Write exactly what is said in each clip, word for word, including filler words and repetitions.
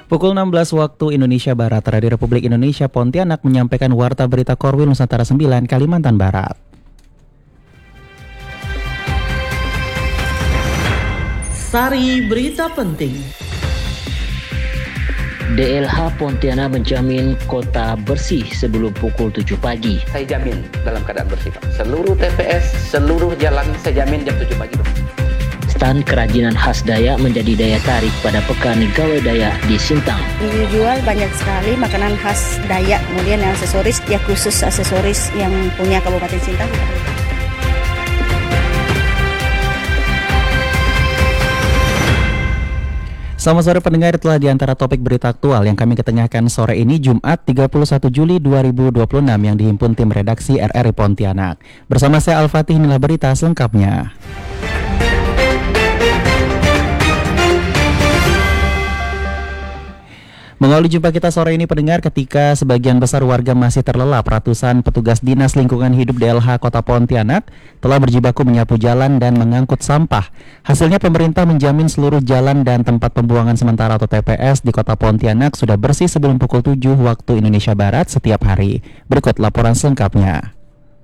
Pukul enam belas waktu Indonesia Barat, Radio Republik Indonesia Pontianak menyampaikan Warta Berita Korwil Nusantara sembilan, Kalimantan Barat. Sari Berita Penting. D L H Pontianak menjamin kota bersih sebelum pukul tujuh pagi. Saya jamin dalam keadaan bersih, Pak. Seluruh T P S, seluruh jalan saya jamin jam tujuh pagi. Stand kerajinan khas Dayak menjadi daya tarik pada Pekan Gawe Dayak di Sintang. Dijual banyak sekali makanan khas Dayak, kemudian yang aksesoris, ya khusus aksesoris yang punya Kabupaten Sintang. Selamat sore pendengar, telah di antara topik berita aktual yang kami ketengahkan sore ini Jumat tiga puluh satu Juli dua ribu dua puluh enam yang dihimpun tim redaksi R R I Pontianak. Bersama saya Al-Fatih, inilah berita selengkapnya. Mengawali jumpa kita sore ini pendengar, ketika sebagian besar warga masih terlelap, ratusan petugas Dinas Lingkungan Hidup D L H Kota Pontianak telah berjibaku menyapu jalan dan mengangkut sampah. Hasilnya pemerintah menjamin seluruh jalan dan tempat pembuangan sementara atau T P S di Kota Pontianak sudah bersih sebelum pukul tujuh waktu Indonesia Barat setiap hari. Berikut laporan selengkapnya.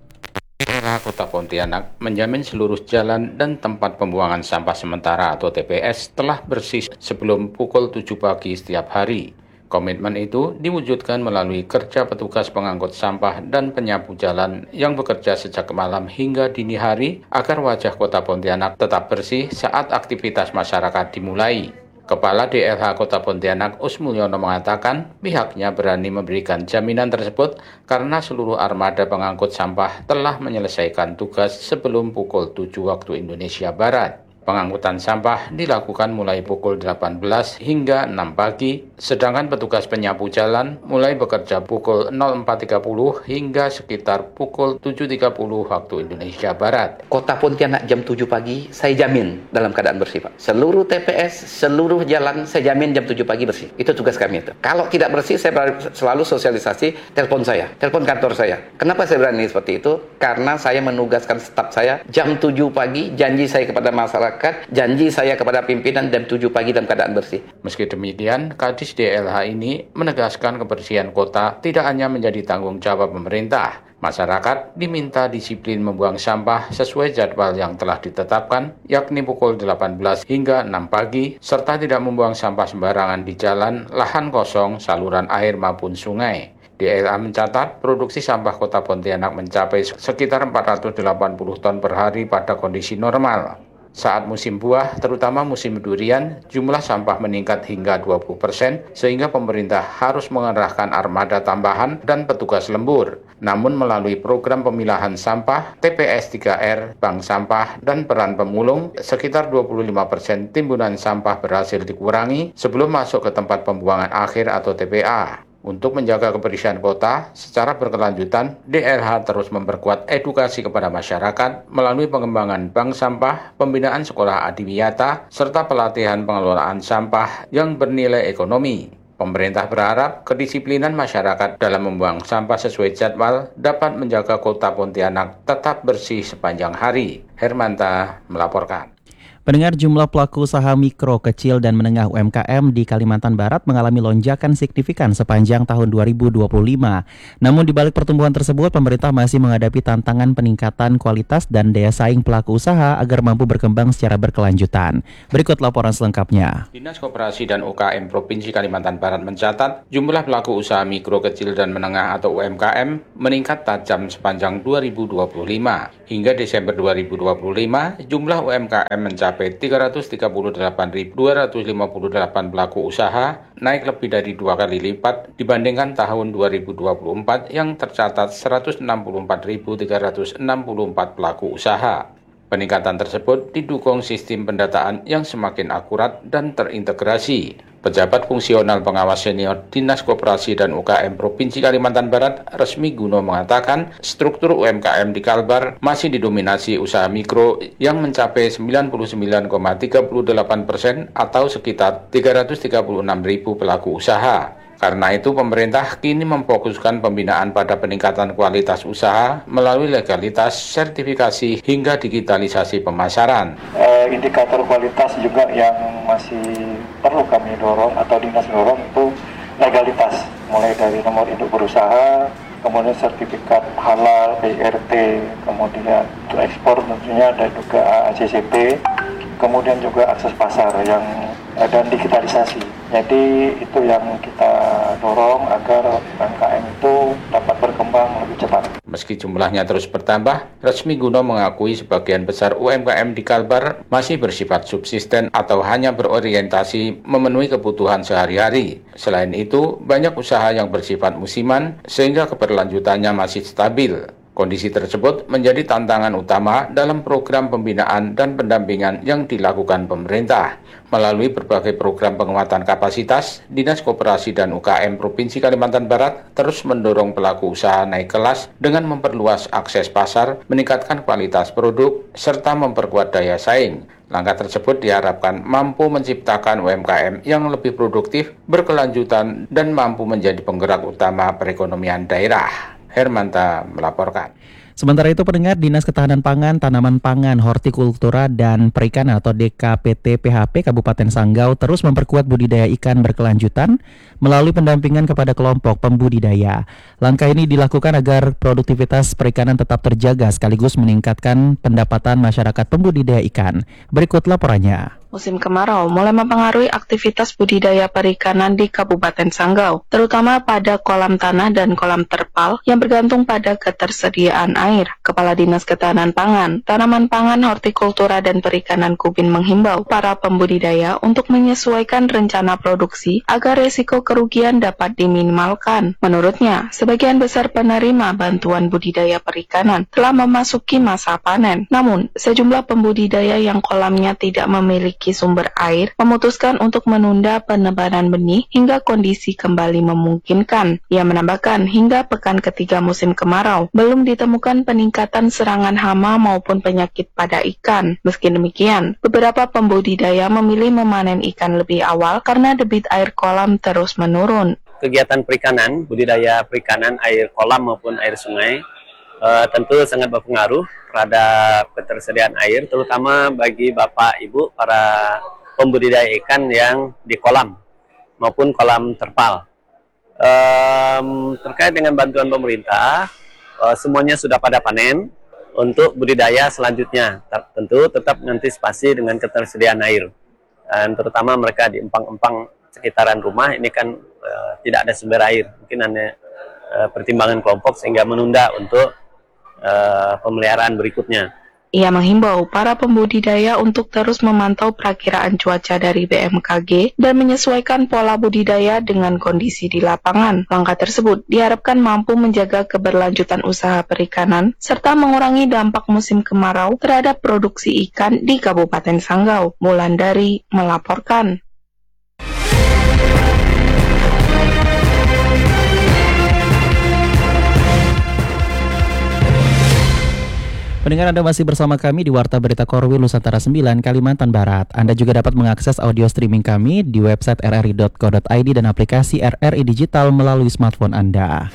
D L H Kota Pontianak menjamin seluruh jalan dan tempat pembuangan sampah sementara atau T P S telah bersih sebelum pukul tujuh pagi setiap hari. Komitmen itu diwujudkan melalui kerja petugas pengangkut sampah dan penyapu jalan yang bekerja sejak malam hingga dini hari agar wajah Kota Pontianak tetap bersih saat aktivitas masyarakat dimulai. Kepala D L H Kota Pontianak Usmulyono mengatakan pihaknya berani memberikan jaminan tersebut karena seluruh armada pengangkut sampah telah menyelesaikan tugas sebelum pukul tujuh waktu Indonesia Barat. Pengangkutan sampah dilakukan mulai pukul delapan belas hingga enam pagi, sedangkan petugas penyapu jalan mulai bekerja pukul nol empat tiga puluh hingga sekitar pukul tujuh tiga puluh waktu Indonesia Barat. Kota Pontianak jam tujuh pagi saya jamin dalam keadaan bersih, Pak. Seluruh T P S, seluruh jalan saya jamin jam tujuh pagi bersih. Itu tugas kami itu. Kalau tidak bersih, saya selalu sosialisasi, telepon saya, telepon kantor saya. Kenapa saya berani seperti itu? Karena saya menugaskan staf saya jam tujuh pagi, janji saya kepada masyarakat, janji saya kepada pimpinan jam tujuh pagi dalam keadaan bersih. Meski demikian, Kadis D L H ini menegaskan kebersihan kota tidak hanya menjadi tanggung jawab pemerintah. Masyarakat diminta disiplin membuang sampah sesuai jadwal yang telah ditetapkan, yakni pukul delapan belas hingga enam pagi, serta tidak membuang sampah sembarangan di jalan, lahan kosong, saluran air maupun sungai. D L H mencatat produksi sampah Kota Pontianak mencapai sekitar empat ratus delapan puluh ton per hari pada kondisi normal. Saat musim buah, terutama musim durian, jumlah sampah meningkat hingga dua puluh persen, sehingga pemerintah harus mengerahkan armada tambahan dan petugas lembur. Namun melalui program pemilahan sampah, T P S tiga R, bank sampah, dan peran pemulung, sekitar dua puluh lima persen timbunan sampah berhasil dikurangi sebelum masuk ke tempat pembuangan akhir atau T P A. Untuk menjaga kebersihan kota secara berkelanjutan, D L H terus memperkuat edukasi kepada masyarakat melalui pengembangan bank sampah, pembinaan sekolah adiwiyata, serta pelatihan pengelolaan sampah yang bernilai ekonomi. Pemerintah berharap kedisiplinan masyarakat dalam membuang sampah sesuai jadwal dapat menjaga Kota Pontianak tetap bersih sepanjang hari. Hermanta melaporkan. Pendengar, jumlah pelaku usaha mikro, kecil, dan menengah U M K M di Kalimantan Barat mengalami lonjakan signifikan sepanjang tahun dua ribu dua puluh lima. Namun di balik pertumbuhan tersebut, pemerintah masih menghadapi tantangan peningkatan kualitas dan daya saing pelaku usaha agar mampu berkembang secara berkelanjutan. Berikut laporan selengkapnya. Dinas Koperasi dan U K M Provinsi Kalimantan Barat mencatat jumlah pelaku usaha mikro, kecil, dan menengah atau U M K M meningkat tajam sepanjang dua ribu dua puluh lima. Hingga Desember dua ribu dua puluh lima, jumlah U M K M mencapai tiga ratus tiga puluh delapan ribu dua ratus lima puluh delapan pelaku usaha, naik lebih dari dua kali lipat dibandingkan tahun dua ribu dua puluh empat yang tercatat seratus enam puluh empat ribu tiga ratus enam puluh empat pelaku usaha. Peningkatan tersebut didukung sistem pendataan yang semakin akurat dan terintegrasi. Pejabat fungsional pengawas senior Dinas Koperasi dan U K M Provinsi Kalimantan Barat, Resmi Guno, mengatakan struktur U M K M di Kalbar masih didominasi usaha mikro yang mencapai sembilan puluh sembilan koma tiga delapan persen atau sekitar tiga ratus tiga puluh enam ribu pelaku usaha. Karena itu pemerintah kini memfokuskan pembinaan pada peningkatan kualitas usaha melalui legalitas, sertifikasi, hingga digitalisasi pemasaran. Eh, indikator kualitas juga yang masih perlu kami dorong atau dinas dorong itu legalitas, mulai dari nomor induk berusaha, kemudian sertifikat halal, I R T, kemudian untuk ekspor tentunya ada juga A C C P, kemudian juga akses pasar yang eh, dan digitalisasi. Jadi itu yang kita dorong agar U M K M itu dapat berkembang lebih cepat. Meski jumlahnya terus bertambah, Resmi Guno mengakui sebagian besar U M K M di Kalbar masih bersifat subsisten atau hanya berorientasi memenuhi kebutuhan sehari-hari. Selain itu, banyak usaha yang bersifat musiman sehingga keberlanjutannya masih stabil. Kondisi tersebut menjadi tantangan utama dalam program pembinaan dan pendampingan yang dilakukan pemerintah. Melalui berbagai program penguatan kapasitas, Dinas Koperasi dan U K M Provinsi Kalimantan Barat terus mendorong pelaku usaha naik kelas dengan memperluas akses pasar, meningkatkan kualitas produk, serta memperkuat daya saing. Langkah tersebut diharapkan mampu menciptakan U M K M yang lebih produktif, berkelanjutan, dan mampu menjadi penggerak utama perekonomian daerah. Hermanta melaporkan. Sementara itu pendengar, Dinas Ketahanan Pangan, Tanaman Pangan, Hortikultura dan Perikanan atau D K P T P H P Kabupaten Sanggau terus memperkuat budidaya ikan berkelanjutan melalui pendampingan kepada kelompok pembudidaya. Langkah ini dilakukan agar produktivitas perikanan tetap terjaga sekaligus meningkatkan pendapatan masyarakat pembudidaya ikan. Berikut laporannya. Musim kemarau mulai mempengaruhi aktivitas budidaya perikanan di Kabupaten Sanggau, terutama pada kolam tanah dan kolam terpal yang bergantung pada ketersediaan air. Kepala Dinas Ketahanan Pangan, Tanaman Pangan, Hortikultura dan Perikanan Kubin menghimbau para pembudidaya untuk menyesuaikan rencana produksi agar resiko kerugian dapat diminimalkan. Menurutnya, sebagian besar penerima bantuan budidaya perikanan telah memasuki masa panen. Namun, sejumlah pembudidaya yang kolamnya tidak memiliki sumber air memutuskan untuk menunda penebaran benih hingga kondisi kembali memungkinkan. Ia menambahkan hingga pekan ketiga musim kemarau belum ditemukan peningkatan serangan hama maupun penyakit pada ikan. Meski demikian, beberapa pembudidaya memilih memanen ikan lebih awal karena debit air kolam terus menurun. Kegiatan perikanan, budidaya perikanan air kolam maupun air sungai Uh, tentu sangat berpengaruh terhadap ketersediaan air, terutama bagi Bapak Ibu para pembudidaya ikan yang di kolam maupun kolam terpal. Um, terkait dengan bantuan pemerintah, uh, semuanya sudah pada panen. Untuk budidaya selanjutnya, tentu tetap mengantisipasi dengan ketersediaan air. Dan terutama mereka di empang-empang sekitaran rumah, ini kan uh, tidak ada sumber air. Mungkin hanya uh, pertimbangan kelompok sehingga menunda untuk Uh, pemeliharaan berikutnya. Ia menghimbau para pembudidaya untuk terus memantau perakiraan cuaca dari B M K G dan menyesuaikan pola budidaya dengan kondisi di lapangan. Langkah tersebut diharapkan mampu menjaga keberlanjutan usaha perikanan serta mengurangi dampak musim kemarau terhadap produksi ikan di Kabupaten Sanggau. Wulandari melaporkan. Pendengar, Anda masih bersama kami di Warta Berita Korwil Nusantara sembilan Kalimantan Barat. Anda juga dapat mengakses audio streaming kami di website r r i dot co dot i d dan aplikasi R R I Digital melalui smartphone Anda.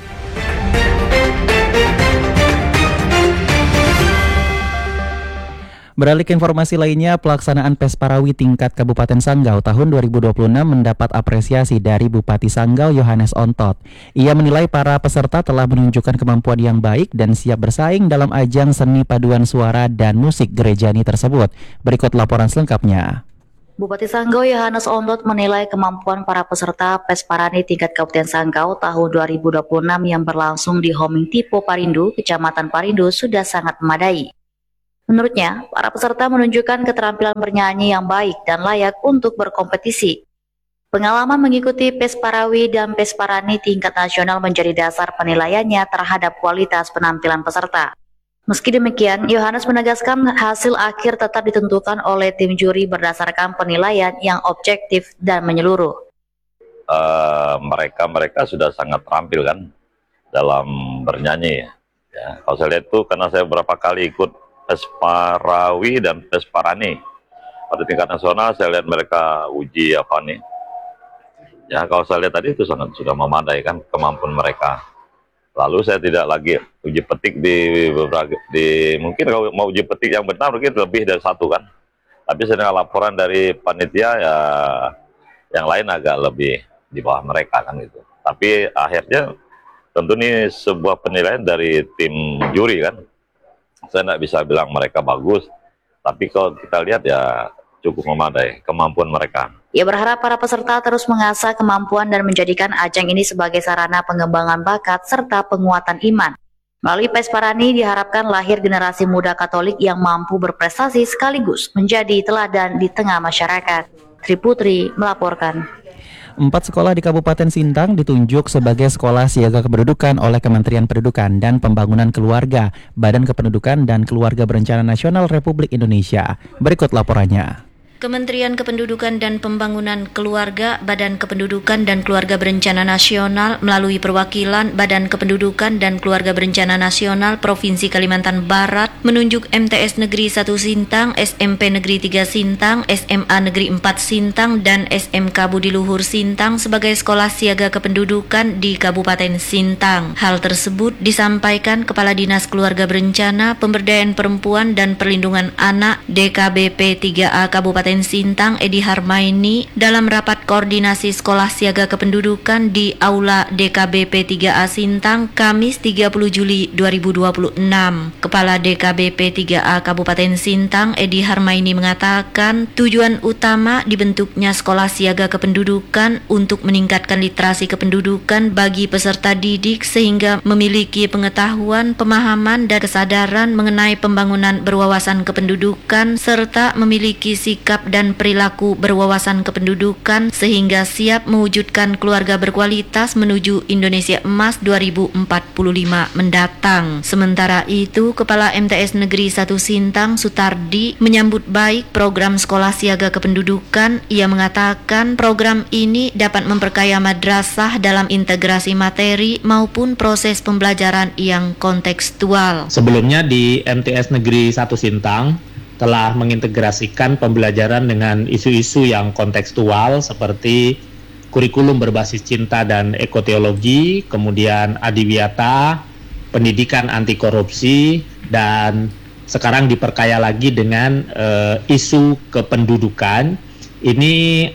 Beralih ke informasi lainnya, pelaksanaan Pes Parawi tingkat Kabupaten Sanggau tahun dua ribu dua puluh enam mendapat apresiasi dari Bupati Sanggau Yohanes Ontot. Ia menilai para peserta telah menunjukkan kemampuan yang baik dan siap bersaing dalam ajang seni paduan suara dan musik gerejani tersebut. Berikut laporan selengkapnya. Bupati Sanggau Yohanes Ontot menilai kemampuan para peserta Pes Parani tingkat Kabupaten Sanggau tahun dua ribu dua puluh enam yang berlangsung di Homing Tipo Parindu, Kecamatan Parindu sudah sangat memadai. Menurutnya, para peserta menunjukkan keterampilan bernyanyi yang baik dan layak untuk berkompetisi. Pengalaman mengikuti Pes Parawi dan Pes Parani tingkat nasional menjadi dasar penilaiannya terhadap kualitas penampilan peserta. Meski demikian, Yohanes menegaskan hasil akhir tetap ditentukan oleh tim juri berdasarkan penilaian yang objektif dan menyeluruh. Uh, mereka mereka sudah sangat terampil kan dalam bernyanyi. Ya, kalau saya lihat tuh karena saya beberapa kali ikut Pes Parawi dan Pes Parani pada tingkat nasional, saya lihat mereka uji apa nih Ya kalau saya lihat tadi itu sangat sudah memadai kan kemampuan mereka. Lalu saya tidak lagi uji petik di beberapa, di mungkin kalau mau uji petik yang benar mungkin lebih dari satu kan. Tapi saya dengar laporan dari panitia ya yang lain agak lebih di bawah mereka kan gitu. Tapi akhirnya tentu ini sebuah penilaian dari tim juri kan. Saya tidak bisa bilang mereka bagus, tapi kalau kita lihat ya cukup memadai kemampuan mereka. Ia berharap para peserta terus mengasah kemampuan dan menjadikan ajang ini sebagai sarana pengembangan bakat serta penguatan iman. Melalui Pesparani diharapkan lahir generasi muda Katolik yang mampu berprestasi sekaligus menjadi teladan di tengah masyarakat. Triputri melaporkan. Empat sekolah di Kabupaten Sintang ditunjuk sebagai sekolah siaga kependudukan oleh Kementerian Pendidikan dan Pembangunan Keluarga, Badan Kependudukan dan Keluarga Berencana Nasional Republik Indonesia. Berikut laporannya. Kementerian Kependudukan dan Pembangunan Keluarga, Badan Kependudukan dan Keluarga Berencana Nasional melalui perwakilan Badan Kependudukan dan Keluarga Berencana Nasional Provinsi Kalimantan Barat menunjuk M T S Negeri satu Sintang, S M P Negeri tiga Sintang, S M A Negeri empat Sintang, dan S M K Budi Luhur Sintang sebagai sekolah siaga kependudukan di Kabupaten Sintang. Hal tersebut disampaikan Kepala Dinas Keluarga Berencana, Pemberdayaan Perempuan dan Perlindungan Anak D K B P tiga A Kabupaten Sintang Edi Harmaini dalam rapat koordinasi sekolah siaga kependudukan di Aula D K B P tiga A Sintang Kamis tiga puluh Juli dua ribu dua puluh enam. Kepala D K B P tiga A Kabupaten Sintang Edi Harmaini mengatakan tujuan utama dibentuknya sekolah siaga kependudukan untuk meningkatkan literasi kependudukan bagi peserta didik sehingga memiliki pengetahuan, pemahaman, dan kesadaran mengenai pembangunan berwawasan kependudukan serta memiliki sikap dan perilaku berwawasan kependudukan sehingga siap mewujudkan keluarga berkualitas menuju Indonesia Emas dua ribu empat puluh lima mendatang. Sementara itu, Kepala M T S Negeri satu Sintang Sutardi menyambut baik program sekolah siaga kependudukan. Ia mengatakan program ini dapat memperkaya madrasah dalam integrasi materi maupun proses pembelajaran yang kontekstual. Sebelumnya di M T S Negeri satu Sintang telah mengintegrasikan pembelajaran dengan isu-isu yang kontekstual seperti kurikulum berbasis cinta dan ekoteologi, kemudian adiwiyata, pendidikan anti korupsi, dan sekarang diperkaya lagi dengan uh, isu kependudukan. Ini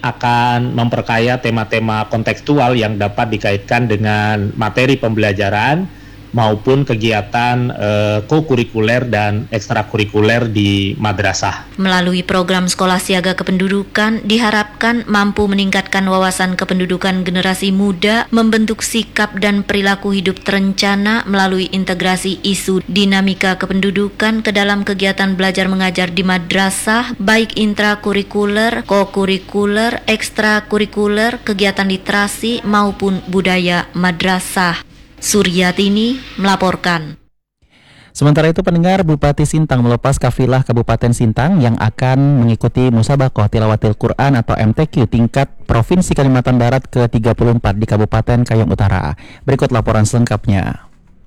akan memperkaya tema-tema kontekstual yang dapat dikaitkan dengan materi pembelajaran maupun kegiatan uh, ko-kurikuler dan ekstrakurikuler di madrasah. Melalui program sekolah siaga kependudukan diharapkan mampu meningkatkan wawasan kependudukan generasi muda, membentuk sikap dan perilaku hidup terencana melalui integrasi isu dinamika kependudukan ke dalam kegiatan belajar mengajar di madrasah, baik intrakurikuler, ko-kurikuler, ekstrakurikuler, kegiatan literasi maupun budaya madrasah. Suryatini melaporkan. Sementara itu pendengar, Bupati Sintang melepas kafilah Kabupaten Sintang yang akan mengikuti Musabakoh Tilawatil Quran atau M T Q tingkat Provinsi Kalimantan Barat ke tiga puluh empat di Kabupaten Kayong Utara. Berikut laporan selengkapnya.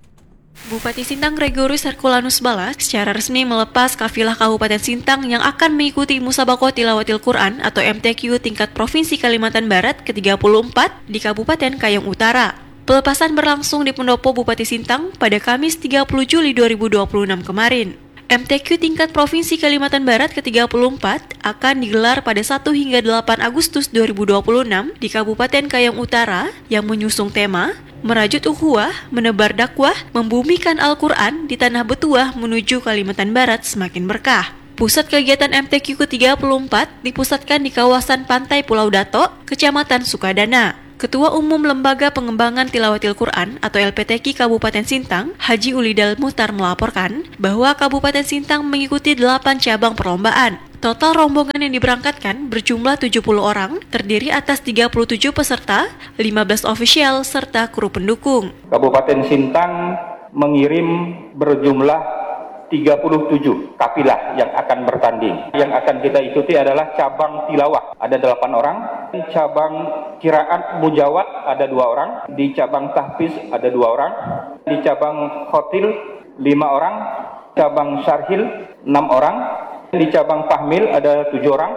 Bupati Sintang Gregorius Herculanus Bala secara resmi melepas kafilah Kabupaten Sintang yang akan mengikuti Musabakoh Tilawatil Quran atau M T Q tingkat Provinsi Kalimantan Barat ke tiga puluh empat di Kabupaten Kayong Utara. Pelepasan berlangsung di Pendopo Bupati Sintang pada Kamis tiga puluh Juli dua ribu dua puluh enam kemarin. M T Q tingkat Provinsi Kalimantan Barat ke tiga puluh empat akan digelar pada satu hingga delapan Agustus dua ribu dua puluh enam di Kabupaten Kayong Utara yang mengusung tema Merajut Ukhuwah, Menebar Dakwah, Membumikan Al-Quran di Tanah Betuah menuju Kalimantan Barat semakin berkah. Pusat kegiatan M T Q ke tiga puluh empat dipusatkan di kawasan Pantai Pulau Dato, Kecamatan Sukadana. Ketua Umum Lembaga Pengembangan Tilawatil Quran atau L P T Q Kabupaten Sintang, Haji Ulidal Mutar melaporkan bahwa Kabupaten Sintang mengikuti delapan cabang perlombaan. Total rombongan yang diberangkatkan berjumlah tujuh puluh orang, terdiri atas tiga puluh tujuh peserta, lima belas ofisial, serta kru pendukung. Kabupaten Sintang mengirim berjumlah tiga puluh tujuh kafilah yang akan bertanding. Yang akan kita ikuti adalah cabang tilawah, ada delapan orang. Cabang qiraat mujawad ada dua orang. Di cabang tahfiz ada dua orang. Di cabang khotil lima orang. Cabang syarhil enam orang. Di cabang fahmil ada tujuh orang.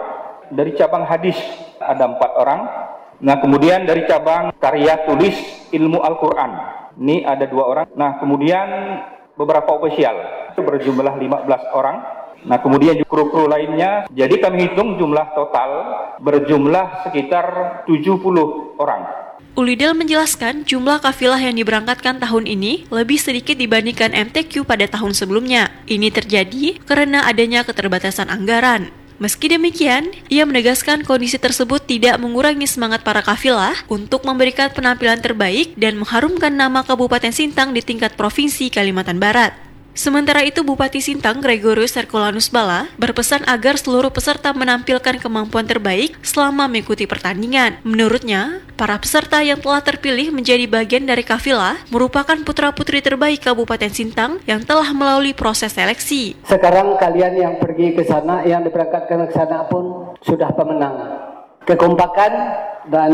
Dari cabang hadis ada empat orang. Nah, kemudian dari cabang karya tulis ilmu Al-Quran, ini ada dua orang. Nah, kemudian beberapa ofisial, itu berjumlah lima belas orang. Nah, kemudian kru-kru lainnya, jadi kami hitung jumlah total berjumlah sekitar tujuh puluh orang. Ulidel menjelaskan jumlah kafilah yang diberangkatkan tahun ini lebih sedikit dibandingkan M T Q pada tahun sebelumnya. Ini terjadi karena adanya keterbatasan anggaran. Meski demikian, ia menegaskan kondisi tersebut tidak mengurangi semangat para kafilah untuk memberikan penampilan terbaik dan mengharumkan nama Kabupaten Sintang di tingkat Provinsi Kalimantan Barat. Sementara itu, Bupati Sintang Gregorius Herculanus Bala berpesan agar seluruh peserta menampilkan kemampuan terbaik selama mengikuti pertandingan. Menurutnya, para peserta yang telah terpilih menjadi bagian dari kafilah merupakan putra-putri terbaik Kabupaten Sintang yang telah melalui proses seleksi. Sekarang kalian yang pergi ke sana, yang diberangkatkan ke sana pun sudah pemenang. Kekompakan dan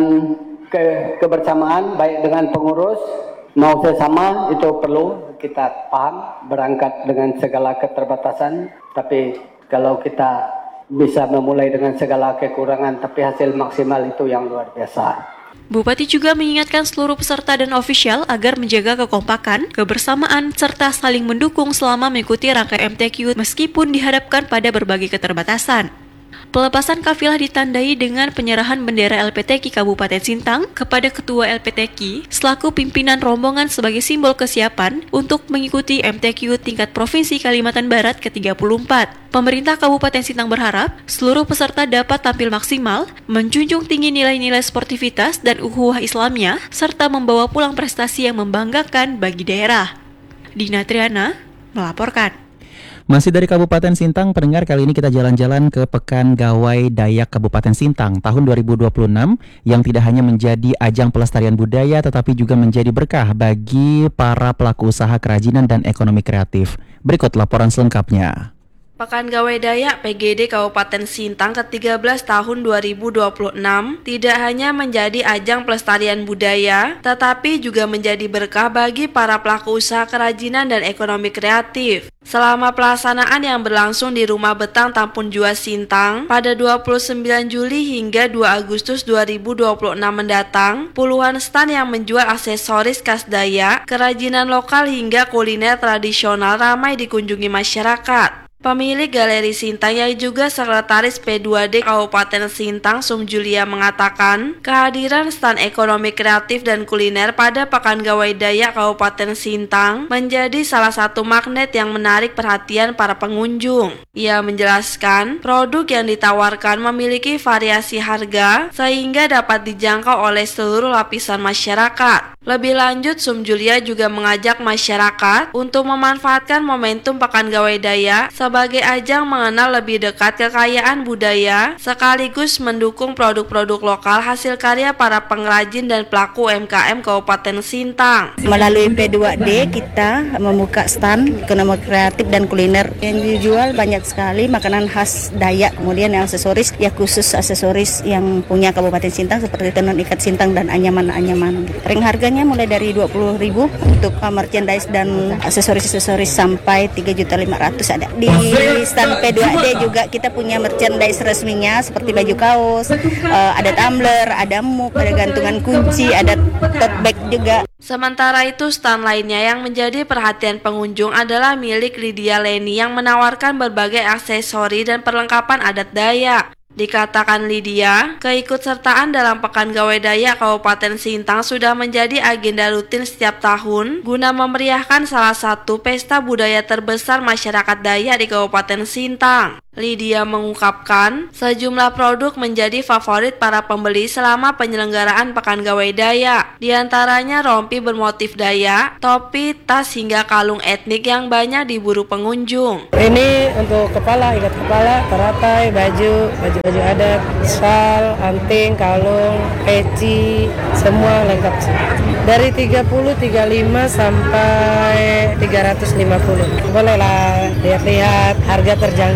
ke kebersamaan baik dengan pengurus mau sesama itu perlu kita paham, berangkat dengan segala keterbatasan, tapi kalau kita bisa memulai dengan segala kekurangan tapi hasil maksimal itu yang luar biasa. Bupati juga mengingatkan seluruh peserta dan ofisial agar menjaga kekompakan, kebersamaan, serta saling mendukung selama mengikuti rangkaian M T Q meskipun dihadapkan pada berbagai keterbatasan. Pelepasan kafilah ditandai dengan penyerahan bendera L P T Q Kabupaten Sintang kepada Ketua L P T Q selaku pimpinan rombongan sebagai simbol kesiapan untuk mengikuti M T Q tingkat Provinsi Kalimantan Barat ke tiga puluh empat. Pemerintah Kabupaten Sintang berharap seluruh peserta dapat tampil maksimal, menjunjung tinggi nilai-nilai sportivitas dan ukhuwah Islamnya, serta membawa pulang prestasi yang membanggakan bagi daerah. Dina Triana melaporkan. Masih dari Kabupaten Sintang, pendengar, kali ini kita jalan-jalan ke Pekan Gawai Dayak Kabupaten Sintang tahun dua ribu dua puluh enam yang tidak hanya menjadi ajang pelestarian budaya tetapi juga menjadi berkah bagi para pelaku usaha kerajinan dan ekonomi kreatif. Berikut laporan selengkapnya. Pekan Gawai Dayak P G D Kabupaten Sintang ke tiga belas tahun dua ribu dua puluh enam tidak hanya menjadi ajang pelestarian budaya, tetapi juga menjadi berkah bagi para pelaku usaha kerajinan dan ekonomi kreatif. Selama pelaksanaan yang berlangsung di Rumah Betang Tampun Jua Sintang pada dua puluh sembilan Juli hingga dua Agustus dua ribu dua puluh enam mendatang, puluhan stan yang menjual aksesoris khas Dayak, kerajinan lokal hingga kuliner tradisional ramai dikunjungi masyarakat. Pemilik Galeri Sintang yang juga Sekretaris P dua D Kabupaten Sintang Sum Julia mengatakan, kehadiran stand ekonomi kreatif dan kuliner pada Pekan Gawai Dayak Kabupaten Sintang menjadi salah satu magnet yang menarik perhatian para pengunjung. Ia menjelaskan, produk yang ditawarkan memiliki variasi harga sehingga dapat dijangkau oleh seluruh lapisan masyarakat. Lebih lanjut, Sum Julia juga mengajak masyarakat untuk memanfaatkan momentum Pekan Gawai Dayak sebagai ajang mengenal lebih dekat kekayaan budaya sekaligus mendukung produk-produk lokal hasil karya para pengrajin dan pelaku U M K M Kabupaten Sintang. Melalui P dua D kita membuka stand ekonomi kreatif dan kuliner yang dijual banyak sekali makanan khas Dayak, kemudian yang aksesoris ya khusus aksesoris yang punya Kabupaten Sintang seperti tenun ikat Sintang dan anyaman-anyaman. Ring harganya mulai dari dua puluh ribu untuk merchandise dan aksesoris-aksesoris sampai tiga juta lima ratus ada. Di stand P dua D juga kita punya merchandise resminya seperti baju kaos, uh, ada tumbler, ada mug, ada gantungan kunci, ada tote bag juga. Sementara itu, stand lainnya yang menjadi perhatian pengunjung adalah milik Lydia Leni yang menawarkan berbagai aksesori dan perlengkapan adat Dayak. Dikatakan Lydia, keikutsertaan dalam Pekan Gawai Dayak Kabupaten Sintang sudah menjadi agenda rutin setiap tahun guna memeriahkan salah satu pesta budaya terbesar masyarakat Dayak di Kabupaten Sintang. Lydia mengungkapkan, sejumlah produk menjadi favorit para pembeli selama penyelenggaraan Pekan Gawai Dayak. Di antaranya rompi bermotif Dayak, topi, tas hingga kalung etnik yang banyak diburu pengunjung. Ini untuk kepala, ikat kepala, teratai, baju, baju-baju adat, sal, anting, kalung, peci, semua lengkap. Dari tiga puluh, tiga puluh lima sampai tiga ratus lima puluh. Bolehlah lihat-lihat, harga terjangkau.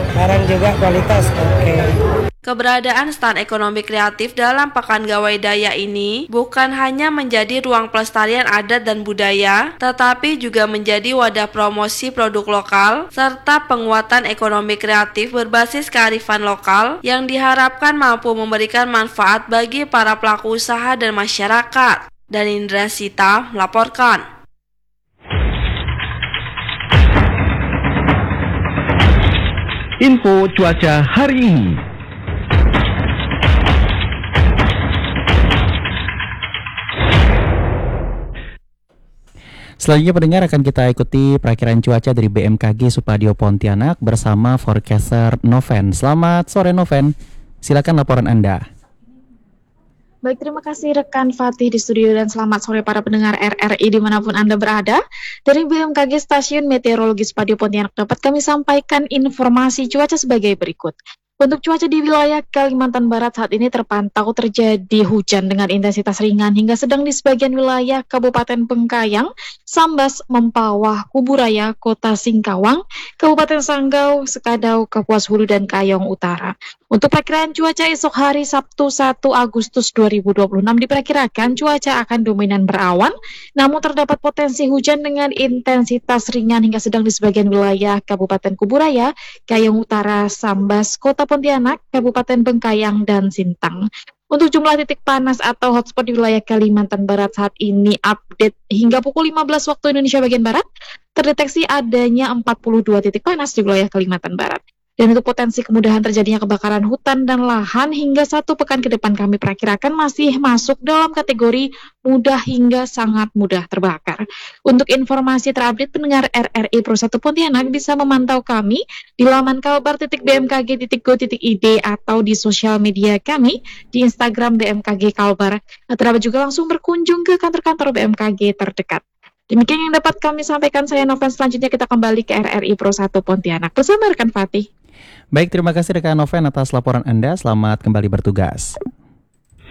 barang juga kualitas oke. Keberadaan stan ekonomi kreatif dalam Pekan Gawai Daya ini bukan hanya menjadi ruang pelestarian adat dan budaya, tetapi juga menjadi wadah promosi produk lokal serta penguatan ekonomi kreatif berbasis kearifan lokal yang diharapkan mampu memberikan manfaat bagi para pelaku usaha dan masyarakat. Dan Indra Sita melaporkan. Info cuaca hari ini. Selanjutnya pendengar akan kita ikuti perakiran cuaca dari B M K G Supadio Pontianak bersama forecaster Noven. Selamat sore Noven, silakan laporan Anda. Baik, terima kasih rekan Fatih di studio dan selamat sore para pendengar R R I dimanapun Anda berada. Dari B M K G Stasiun Meteorologi Supadio Pontianak dapat kami sampaikan informasi cuaca sebagai berikut. Untuk cuaca di wilayah Kalimantan Barat saat ini terpantau terjadi hujan dengan intensitas ringan hingga sedang di sebagian wilayah Kabupaten Bengkayang, Sambas, Mempawah, Kuburaya, Kota Singkawang, Kabupaten Sanggau, Sekadau, Kapuas Hulu, dan Kayong Utara. Untuk perkiraan cuaca esok hari Sabtu satu Agustus dua ribu dua puluh enam diperkirakan cuaca akan dominan berawan, namun terdapat potensi hujan dengan intensitas ringan hingga sedang di sebagian wilayah Kabupaten Kuburaya, Kayong Utara, Sambas, Kota Pontianak, Kabupaten Bengkayang, dan Sintang. Untuk jumlah titik panas atau hotspot di wilayah Kalimantan Barat saat ini update hingga pukul lima belas waktu Indonesia bagian Barat, terdeteksi adanya empat puluh dua titik panas di wilayah Kalimantan Barat. Dan untuk potensi kemudahan terjadinya kebakaran hutan dan lahan hingga satu pekan ke depan kami perkirakan masih masuk dalam kategori mudah hingga sangat mudah terbakar. Untuk informasi terupdate pendengar R R I Pro satu Pontianak bisa memantau kami di laman kalbar titik b m k g titik go titik i d atau di sosial media kami di Instagram B M K G Kalbar, atau dapat juga langsung berkunjung ke kantor-kantor B M K G terdekat. Demikian yang dapat kami sampaikan, saya Noven. Selanjutnya kita kembali ke R R I Pro satu Pontianak bersama rekan Fatih. Baik, terima kasih rekan Noven atas laporan Anda. Selamat kembali bertugas.